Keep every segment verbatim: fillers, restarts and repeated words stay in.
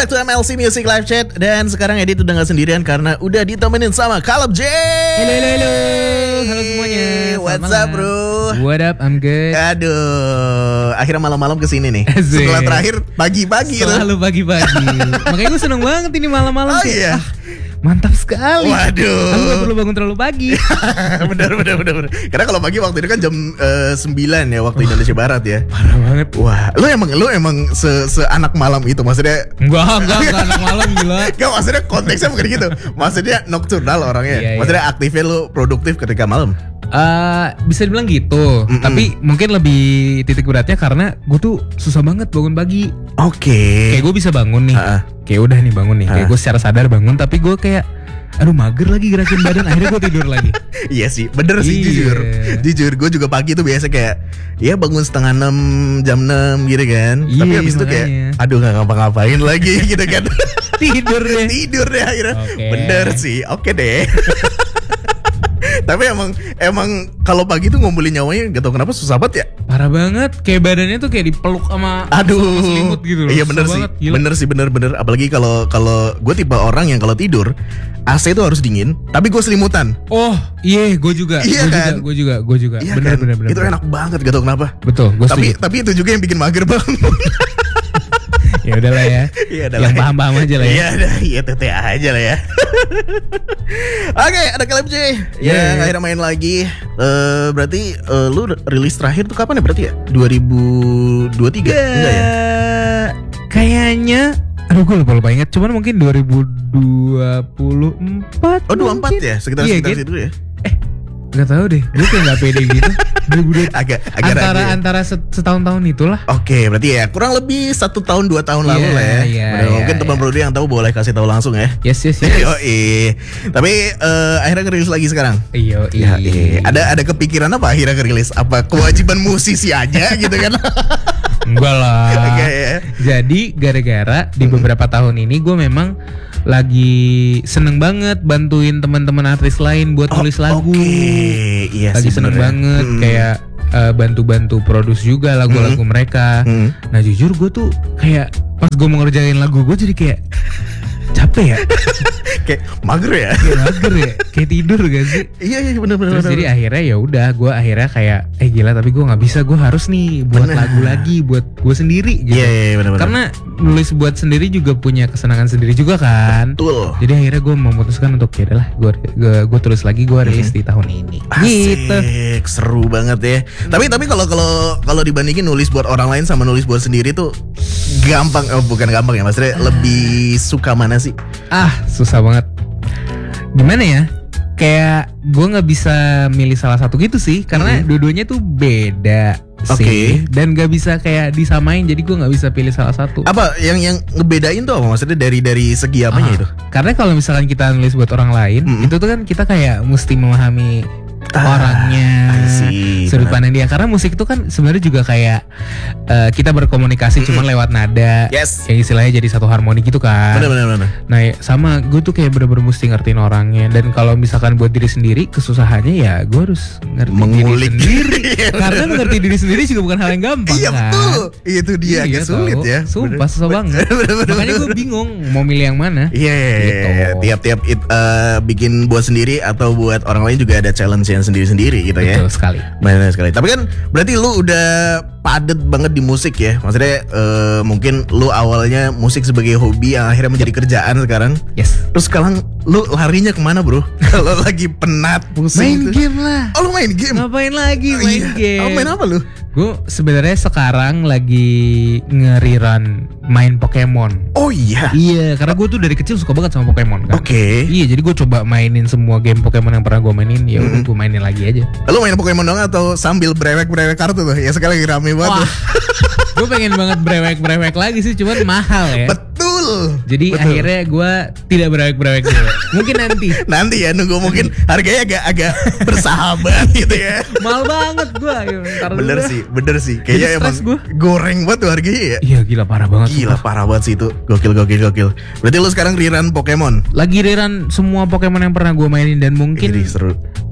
back to M L C Music Live Chat. Dan sekarang Edit udah gak sendirian karena udah ditemenin sama Caleb J. Halo halo halo. Halo semuanya. What's up bro? What up, I'm good. Aduh, akhirnya malam-malam kesini nih. Asik. Setelah terakhir pagi-pagi. Selalu pagi-pagi. Makanya gue seneng banget ini malam-malam. Oh kayak, iya. Ah, mantap sekali. Waduh. Aku gak perlu bangun terlalu pagi. bener, bener, bener, bener. Karena kalau pagi waktu itu kan jam uh, sembilan ya waktu Indonesia Barat ya. Parah banget. Wah, lu emang lu emang se, se anak malam itu maksudnya? Enggak, enggak, enggak anak malam gila. Enggak, maksudnya konteksnya bukan gitu. Maksudnya nocturnal orangnya. Iya, maksudnya iya. aktifnya lu produktif ketika malam. Uh, bisa dibilang gitu. Mm-mm. Tapi mungkin lebih titik beratnya karena gue tuh susah banget bangun pagi. Oke. Okay. Kayak gue bisa bangun nih. Uh-uh. Kayak udah nih bangun nih. Uh. Kayak gue secara sadar bangun, tapi gue kayak aduh mager lagi gerakin badan. Akhirnya gue tidur lagi. Iya sih, bener sih. Iya. Jujur Jujur gue juga pagi tuh biasa kayak ya bangun setengah enam, jam enam gitu kan. Iya, tapi habis itu kayak aduh gak ngapa-ngapain lagi gitu kan. Tidur deh Tidur deh akhirnya. Okay. Bener sih, oke okay deh. Tapi emang emang kalau pagi tuh ngumpulin nyawanya gak tau kenapa susah banget ya. Parah banget, kayak badannya tuh kayak dipeluk sama aduh sama selimut gitu loh. Iya bener sih, banget, bener sih bener-bener. Apalagi kalau kalau gue tipe orang yang kalau tidur A C itu harus dingin, tapi gue selimutan. Oh iya, gue juga. Iya gua kan? Juga, gue juga, gue juga. Iya bener, kan? bener, bener, itu bener. enak banget, gak tau kenapa. Betul, gue Tapi setuju. tapi itu juga yang bikin mager banget. Ya udahlah ya. Ya, yang paham-paham aja lah ya. Iya dah, iya tete aja lah ya. Oke, ada Caleb J yeah. yang akhirnya main lagi. Uh, berarti uh, lu rilis terakhir tuh kapan ya berarti ya? dua ribu dua puluh tiga yeah. Enggak ya? Kayaknya aduh gue lupa-lupa ingat. Cuman mungkin dua ribu dua puluh empat. Oh dua puluh empat ya? Sekitar iya, sekitar gitu. situ ya? Eh gak tahu deh, gue kayak gak pede gitu. agak, agak antara ya? antara setahun-tahun itulah. Oke, berarti ya kurang lebih satu tahun dua tahun lalu yeah, lah ya. Yeah, yeah, mungkin teman yeah. Brody yang tahu boleh kasih tahu langsung ya. Yes yes yes. Yoi. Tapi uh, akhirnya ngerilis lagi sekarang. Iya. Ya, ada ada kepikiran apa akhirnya ngerilis? Apa kewajiban musisi aja gitu kan? Enggak lah. Okay, ya. Jadi gara-gara di beberapa tahun ini gue memang lagi seneng banget bantuin teman-teman artis lain buat oh, nulis lagu. Oke, okay. Iya lagi sih seneng bener banget hmm. kayak uh, bantu-bantu produce juga lagu-lagu hmm. mereka. Hmm. Nah jujur gue tuh kayak pas gue mau ngerjain lagu gue jadi kayak capek ya. Kayak mager ya. Kayak mager ya. Kayak tidur gak sih? Iya iya benar-benar. Terus bener, jadi bener. akhirnya ya udah gue akhirnya kayak eh gila tapi gue nggak bisa, gue harus nih buat bener. lagu lagi buat gue sendiri gitu. Iya iya benar-benar. Karena nulis buat sendiri juga punya kesenangan sendiri juga kan. Betul. Jadi akhirnya gue memutuskan untuk ya udahlah gue gue tulis lagi, gue rilis hmm. di tahun ini. Asik, gitu. Seru banget ya. Hmm. Tapi tapi kalau kalau kalau dibandingin nulis buat orang lain sama nulis buat sendiri tuh gampang, oh bukan gampang ya maksudnya ah. lebih suka mana sih? Ah susah banget. Gimana ya? Kayak gue nggak bisa milih salah satu gitu sih, karena hmm. dua-duanya tuh beda okay. sih, dan nggak bisa kayak disamain. Jadi gue nggak bisa pilih salah satu. Apa yang yang ngebedain tuh apa maksudnya dari dari segi apanya ah. itu? Karena kalau misalkan kita nulis buat orang lain, hmm. itu tuh kan kita kayak mesti memahami ah, orangnya, sudut pandang dia. Karena musik itu kan sebenarnya juga kayak uh, kita berkomunikasi mm-hmm. cuma lewat nada, yes. yang istilahnya jadi satu harmoni gitu kan. Benar-benar. Nah sama gue tuh kayak bener-bener mesti ngertiin orangnya. Dan kalau misalkan buat diri sendiri kesusahannya ya gue harus ngerti mengulik diri sendiri. Karena mengerti diri sendiri juga bukan hal yang gampang. Iya kan? betul. Itu dia iya, agak sulit ya. Sumpah susah banget. Makanya gue bingung mau milih yang mana. Iya. Yeah, gitu. Tiap-tiap it, uh, bikin buat sendiri atau buat orang lain juga ada challenge yang sendiri-sendiri gitu ya. Betul sekali. Benar sekali. Tapi kan berarti lu udah padet banget di musik ya. Maksudnya uh, mungkin lu awalnya musik sebagai hobi yang akhirnya menjadi kerjaan sekarang. Yes. Terus sekarang lu larinya kemana bro? Kalau lagi penat pusing. Main tuh. game lah. Oh lu main game? Ngapain lagi main oh, iya. game? Oh, main apa lu? Gue sebenarnya sekarang lagi ngeriran main Pokemon. Oh iya. Iya, karena gue tuh dari kecil suka banget sama Pokemon kan. Oke. Okay. Iya, jadi gue coba mainin semua game Pokemon yang pernah gue mainin. Ya udah hmm. gue mainin lagi aja. Lu main Pokemon dong atau sambil brewek-brewek kartu tuh? Ya sekarang lagi rame banget. Gue pengen banget brewek-brewek lagi sih, cuman mahal ya. Betul. Jadi Betul. akhirnya gue tidak brewek-brewek dulu. Mungkin nanti. Nanti ya nunggu mungkin harganya agak-agak bersahabat gitu ya. Mahal banget gue. Bener sih, bener sih. Kayaknya emang gua. goreng banget tuh harganya ya. Iya gila parah banget. Gila sumpah. Parah banget sih itu. Gokil gokil gokil. Berarti lu sekarang rerun Pokemon? Lagi rerun semua Pokemon yang pernah gue mainin dan mungkin Iri, seru.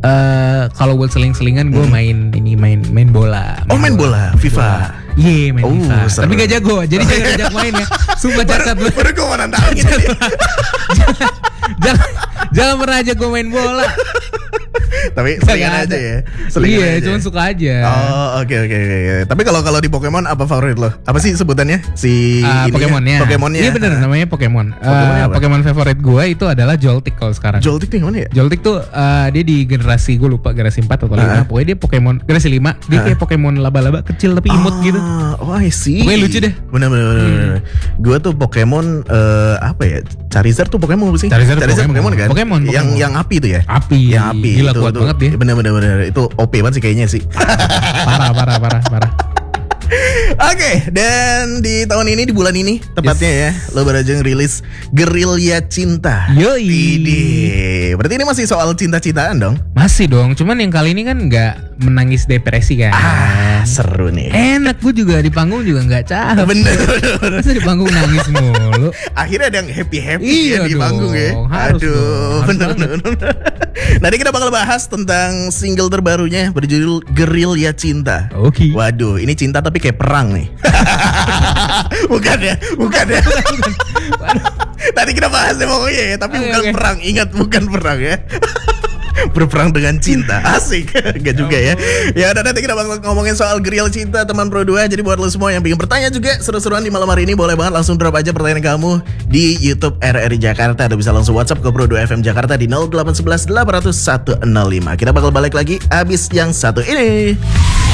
Uh, kalau buat seling-selingan gue hmm. main ini main main bola. Main oh main bola, bola. FIFA. Iya yeah, main oh, FIFA. Seru. Tapi gak jago, jadi jangan ajak main ya. Sumpah cacat lu. Baru gue mana tahu gitu. Jangan jangan pernah ajak gue main bola. Tapi selingan aja ya. Selingan iya, aja. Cuma suka aja. Oh, oke okay, oke okay, oke. Okay. Tapi kalau kalau di Pokemon apa favorit lo? Apa sih sebutannya? Si uh, Pokemonnya. Pokemonnya. Iya benar namanya Pokemon. Uh, Pokemon favorit gue itu adalah Joltik kalau sekarang. Joltik tuh mana ya? Joltik tuh uh, dia di generasi gue lupa generasi empat atau lima. Uh. Pokoknya dia Pokemon generasi lima. Dia uh. kayak Pokemon laba-laba kecil tapi imut oh, gitu. Oh, I see. Pokoknya lucu deh. Benar-benar. Hmm. Gue tuh Pokemon uh, apa ya? Charizard tuh Pokemon apa sih? Charizard, Charizard Pokemon. Pokemon kan? Pokemon, Pokemon. Yang yang api tuh ya? Api. Yang api. Gila kuat banget dia. Bener-bener itu O P banget sih kayaknya sih. Parah parah parah parah. Oke, okay, dan di tahun ini di bulan ini tepatnya yes. ya, lo baru aja ngerilis Gerilya Cinta. Yoi. Ide. Berarti ini masih soal cinta-cintaan dong? Masih dong, cuman yang kali ini kan nggak menangis depresi kan. Ah, seru nih. Enak, gue juga di panggung juga nggak cakep. Bener. Masa di panggung nangis mulu. Akhirnya ada yang happy-happy iya ya di dong, panggung ya. Harus Aduh, dong, bener bener. Nanti kita bakal bahas tentang single terbarunya berjudul Gerilya Cinta. Oke. Okay. Waduh, ini cinta tapi kayak perang nih. Bukan ya, bukan ya. Tadi kita bahas ya pokoknya ya, tapi okay, bukan okay. perang. Ingat bukan perang ya. Berperang dengan cinta. Asik. Gak juga ya. Ya udah nanti kita bakal ngomongin soal Gerilya Cinta teman Pro dua. Jadi buat lo semua yang pengen bertanya juga seru-seruan di malam hari ini, boleh banget langsung drop aja pertanyaan kamu di YouTube R R I Jakarta. Atau bisa langsung WhatsApp ke Pro dua F M Jakarta di nol delapan satu satu delapan nol satu nol lima. Kita bakal balik lagi abis yang satu ini.